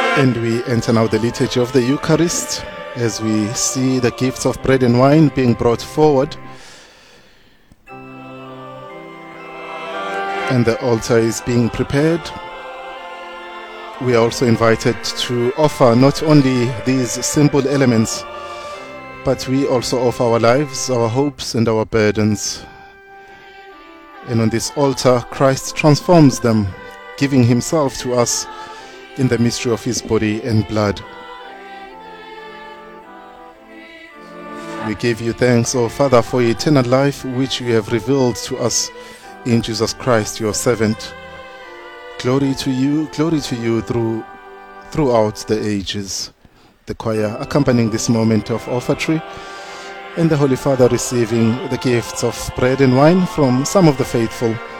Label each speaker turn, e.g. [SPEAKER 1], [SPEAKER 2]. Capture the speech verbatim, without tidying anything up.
[SPEAKER 1] And we enter now the liturgy of the Eucharist as we see the gifts of bread and wine being brought forward. And the altar is being prepared. We are also invited to offer not only these simple elements, but we also offer our lives, our hopes, and our burdens. And on this altar, Christ transforms them, giving himself to us in the mystery of his body and blood. We give you thanks, O Father, for eternal life which you have revealed to us in Jesus Christ, your servant. Glory to you, glory to you through, throughout the ages. The choir accompanying this moment of offertory, and the Holy Father receiving the gifts of bread and wine from some of the faithful